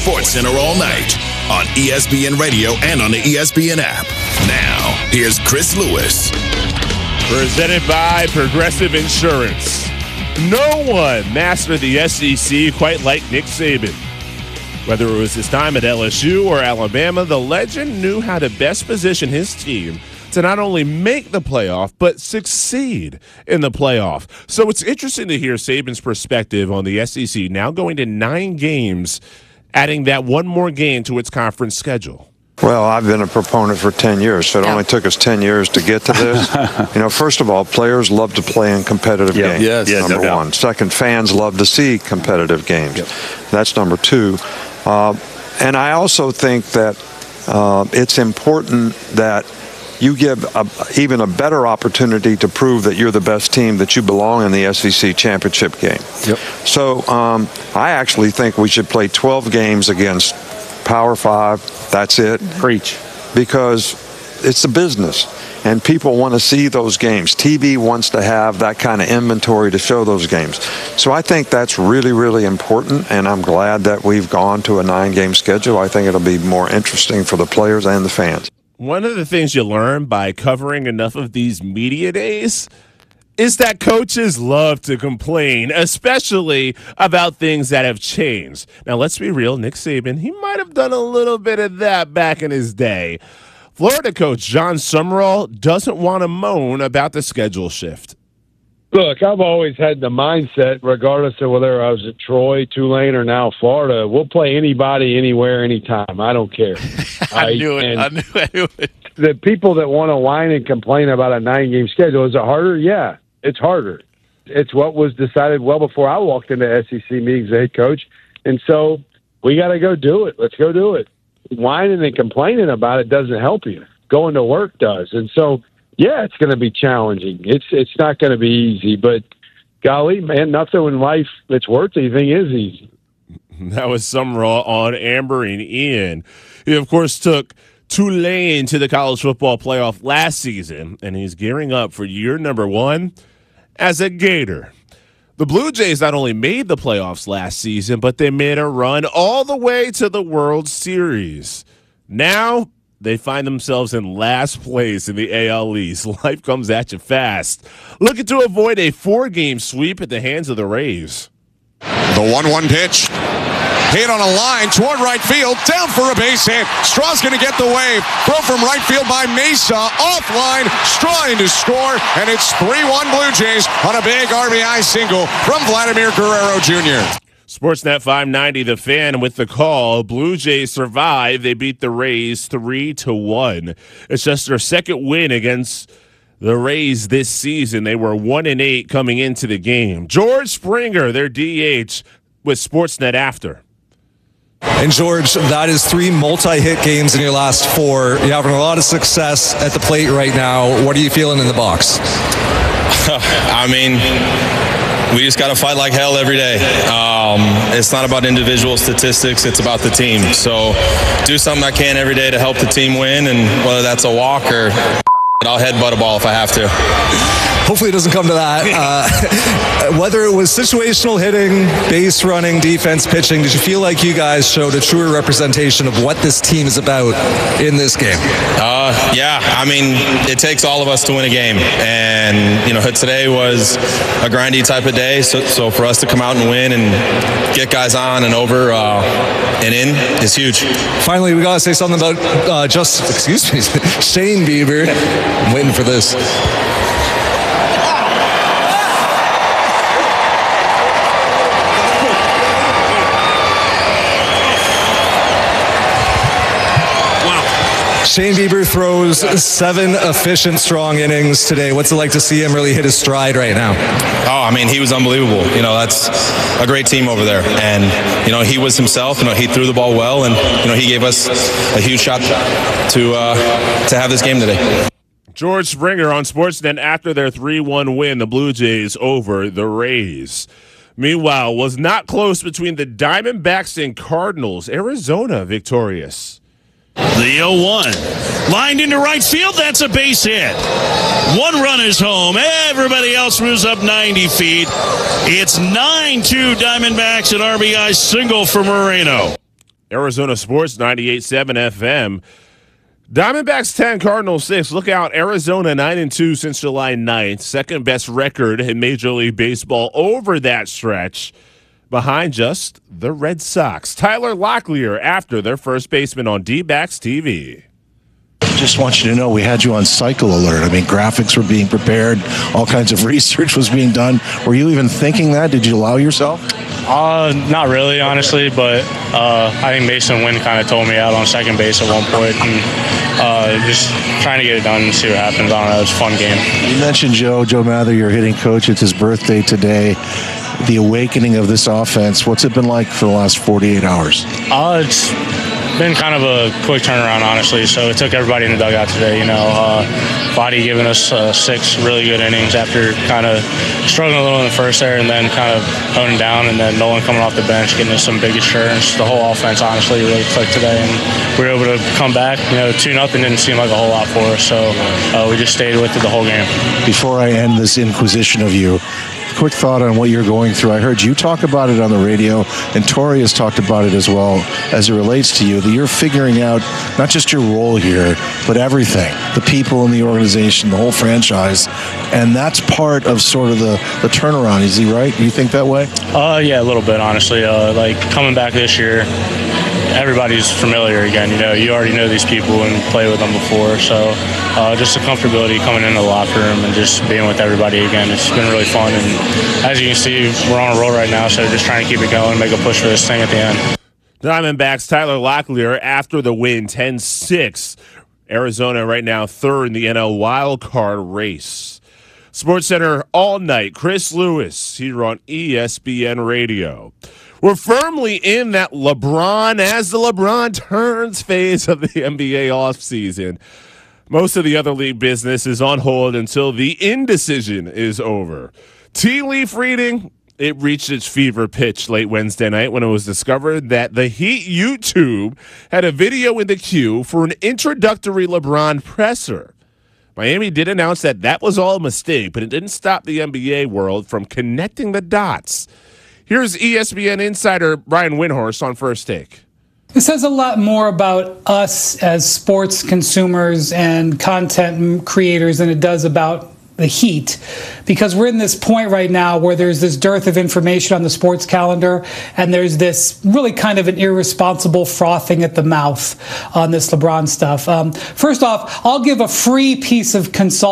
SportsCenter all night on ESPN Radio and on the ESPN app. Now, here's Chris Lewis. Presented by Progressive Insurance. No one mastered the SEC quite like Nick Saban. Whether it was his time at LSU or Alabama, the legend knew how to best position his team to not only make the playoff, but succeed in the playoff. So it's interesting to hear Saban's perspective on the SEC now going to 9 games, adding that one more game to its conference schedule. Well, I've been a proponent for 10 years, so it only took us 10 years to get to this. First of all, players love to play in competitive games. Yes, number one. Second, fans love to see competitive games. Yep. That's number 2. And I also think that it's important that you give even a better opportunity to prove that you're the best team, that you belong in the SEC championship game. Yep. So I actually think we should play 12 games against Power 5. That's it. Preach. Because it's a business, and people want to see those games. TV wants to have that kind of inventory to show those games. So I think that's really, really important, and I'm glad that we've gone to a 9-game schedule. I think it'll be more interesting for the players and the fans. One of the things you learn by covering enough of these media days is that coaches love to complain, especially about things that have changed. Now, let's be real. Nick Saban, he might have done a little bit of that back in his day. Florida coach John Summerall doesn't want to moan about the schedule shift. Look, I've always had the mindset, regardless of whether I was at Troy, Tulane, or now Florida, we'll play anybody, anywhere, anytime. I don't care. I knew it. The people that want to whine and complain about a 9-game schedule, is it harder? Yeah, it's harder. It's what was decided well before I walked into SEC meetings as head coach. And so we got to go do it. Let's go do it. Whining and complaining about it doesn't help you. Going to work does. And so, yeah, it's going to be challenging. It's not going to be easy, but golly, man, nothing in life that's worth anything is easy. That was Summerall on Amber and Ian. He, of course, took Tulane to the college football playoff last season, and he's gearing up for year number 1 as a Gator. The Blue Jays not only made the playoffs last season, but they made a run all the way to the World Series. Now they find themselves in last place in the AL East. Life comes at you fast. Looking to avoid a 4-game sweep at the hands of the Rays. The 1-1 pitch. Hit on a line toward right field. Down for a base hit. Straw's going to get the wave. Throw from right field by Mesa. Offline. Straw in to score. And it's 3-1 Blue Jays on a big RBI single from Vladimir Guerrero Jr. Sportsnet 590, The Fan with the call. Blue Jays survive. They beat the Rays 3-1. It's just their second win against the Rays this season. They were 1-8 coming into the game. George Springer, their DH, with Sportsnet after. And George, that is 3 multi-hit games in your last 4. You're having a lot of success at the plate right now. What are you feeling in the box? I mean, we just got to fight like hell every day. It's not about individual statistics. It's about the team. So do something I can every day to help the team win, and whether that's a walk or I'll headbutt a ball if I have to. Hopefully it doesn't come to that. Whether it was situational hitting, base running, defense, pitching, did you feel like you guys showed a truer representation of what this team is about in this game? Yeah, I mean, it takes all of us to win a game. And, today was a grindy type of day. So for us to come out and win and get guys on and over and in is huge. Finally, we got to say something about Shane Bieber. I'm waiting for this. Shane Bieber throws 7 efficient, strong innings today. What's it like to see him really hit his stride right now? Oh, I mean, he was unbelievable. That's a great team over there. And, he was himself. He threw the ball well, and, he gave us a huge shot to have this game today. George Springer on Sportsnet after their 3-1 win, the Blue Jays over the Rays. Meanwhile, was not close between the Diamondbacks and Cardinals. Arizona victorious. The 0-1. Lined into right field. That's a base hit. 1 run is home. Everybody else moves up 90 feet. It's 9-2 Diamondbacks, an RBI single for Moreno. Arizona Sports 98.7 FM. Diamondbacks 10, Cardinals 6. Look out, Arizona 9-2 since July 9th. Second best record in Major League Baseball over that stretch, behind just the Red Sox. Tyler Locklear after their first baseman on D-Backs TV. Just want you to know we had you on cycle alert. I mean, graphics were being prepared. All kinds of research was being done. Were you even thinking that? Did you allow yourself? Not really, honestly, but I think Mason Wynn kind of told me out on second base at one point, and just trying to get it done and see what happens. I don't know. It was a fun game. You mentioned Joe Mather, your hitting coach. It's his birthday today. The awakening of this offense, what's it been like for the last 48 hours? It's been kind of a quick turnaround, honestly. So it took everybody in the dugout today. Vottie giving us 6 really good innings after kind of struggling a little in the first there, and then kind of honing down, and then Nolan coming off the bench, getting us some big assurance. The whole offense, honestly, really clicked today, and we were able to come back. 2-0 didn't seem like a whole lot for us, so we just stayed with it the whole game. Before I end this inquisition of you, quick thought on what you're going through. I heard you talk about it on the radio, and Tori has talked about it as well as it relates to you, that you're figuring out not just your role here, but everything, the people in the organization, the whole franchise, and that's part of sort of the turnaround. Is he right? You think that way? Yeah, a little bit, honestly. Like coming back this year, everybody's familiar again. You already know these people and play with them before, so just the comfortability coming into the locker room and just being with everybody again. It's been really fun, and as you can see, we're on a roll right now, so just trying to keep it going, make a push for this thing at the end. Diamondbacks Tyler Locklear after the win, 10-6. Arizona right now third in the NL wild card race. SportsCenter all night. Chris Lewis here on ESPN Radio. We're firmly in that LeBron as the LeBron turns phase of the NBA offseason. Most of the other league business is on hold until the indecision is over. Tea leaf reading, it reached its fever pitch late Wednesday night when it was discovered that the Heat YouTube had a video in the queue for an introductory LeBron presser. Miami did announce that that was all a mistake, but it didn't stop the NBA world from connecting the dots. Here's ESPN insider Brian Windhorst on First Take. This says a lot more about us as sports consumers and content creators than it does about the Heat, because we're in this point right now where there's this dearth of information on the sports calendar, and there's this really kind of an irresponsible frothing at the mouth on this LeBron stuff. First off, I'll give a free piece of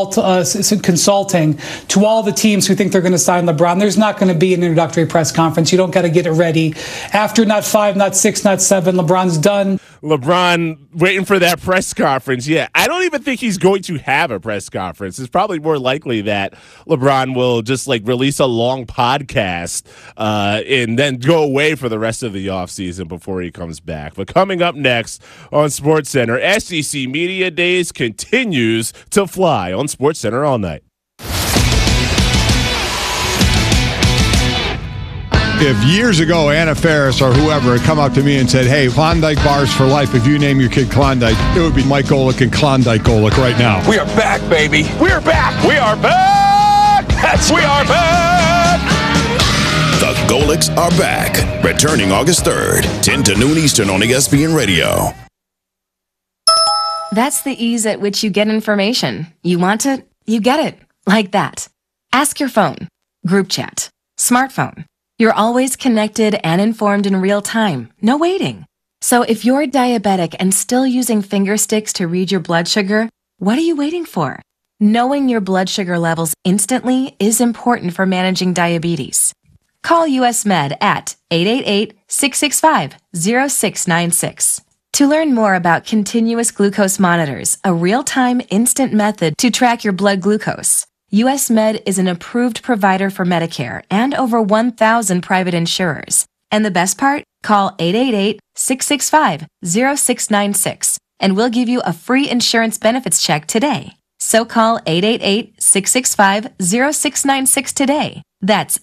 consulting to all the teams who think they're going to sign LeBron. There's not going to be an introductory press conference. You don't got to get it ready. After not 5, not 6, not 7, LeBron's done. LeBron waiting for that press conference. Yeah, I don't even think he's going to have a press conference. It's probably more likely that LeBron will just release a long podcast and then go away for the rest of the offseason before he comes back. But coming up next on SportsCenter, SEC Media Days continues to fly on SportsCenter all night. If years ago Anna Faris or whoever had come up to me and said, hey, Klondike bars for life, if you name your kid Klondike, it would be Mike Golick and Klondike Golick right now. We are back, baby. We're back. We are back. We are back. The Golicks are back. Returning August 3rd, 10 to noon Eastern on ESPN Radio. That's the ease at which you get information. You want it, you get it. Like that. Ask your phone. Group chat. Smartphone. You're always connected and informed in real time. No waiting. So if you're diabetic and still using finger sticks to read your blood sugar, what are you waiting for? Knowing your blood sugar levels instantly is important for managing diabetes. Call US Med at 888-665-0696. To learn more about continuous glucose monitors, a real-time instant method to track your blood glucose, US Med is an approved provider for Medicare and over 1,000 private insurers. And the best part? Call 888-665-0696 and we'll give you a free insurance benefits check today. So call 888-665-0696 today. That's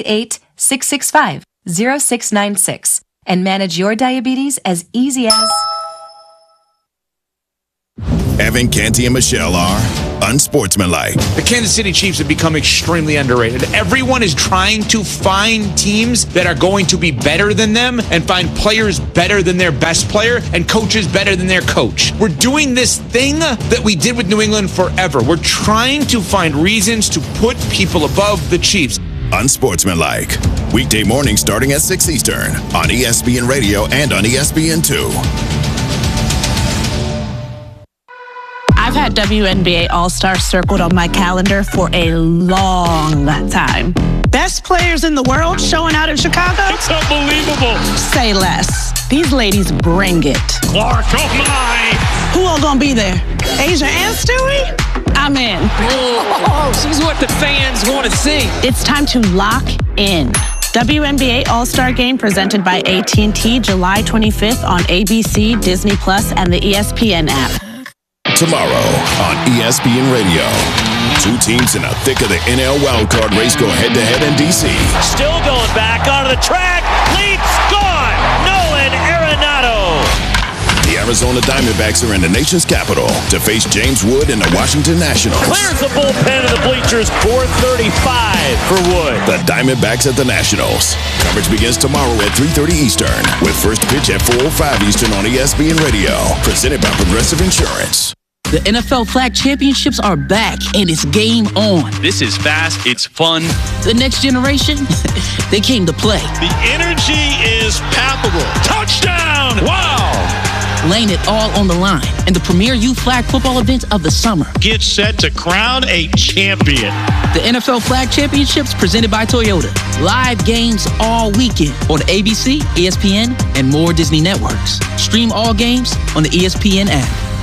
888-665-0696 and manage your diabetes as easy as... Evan, Canty, and Michelle are unsportsmanlike. The Kansas City Chiefs have become extremely underrated. Everyone is trying to find teams that are going to be better than them and find players better than their best player and coaches better than their coach. We're doing this thing that we did with New England forever. We're trying to find reasons to put people above the Chiefs. Unsportsmanlike. Weekday mornings starting at 6 Eastern on ESPN Radio and on ESPN2. I've had WNBA All-Star circled on my calendar for a long time. Best players in the world showing out in Chicago? It's unbelievable. Say less. These ladies bring it. Clark, oh my! Who all gonna be there? Asia and Stewie? I'm in. Oh, she's what the fans want to see. It's time to lock in. WNBA All-Star Game presented by AT&T July 25th on ABC, Disney Plus, and the ESPN app. Tomorrow on ESPN Radio. Two teams in the thick of the NL wildcard race go head-to-head in D.C. Still going back onto the track. Leaps gone. Nolan Arenado. The Arizona Diamondbacks are in the nation's capital to face James Wood and the Washington Nationals. Clears the bullpen of the bleachers. 4:35 for Wood. The Diamondbacks at the Nationals. Coverage begins tomorrow at 3:30 Eastern with first pitch at 4:05 Eastern on ESPN Radio. Presented by Progressive Insurance. The NFL Flag Championships are back, and it's game on. This is fast. It's fun. The next generation, they came to play. The energy is palpable. Touchdown! Wow! Laying it all on the line in the premier youth flag football event of the summer. Get set to crown a champion. The NFL Flag Championships presented by Toyota. Live games all weekend on ABC, ESPN, and more Disney networks. Stream all games on the ESPN app.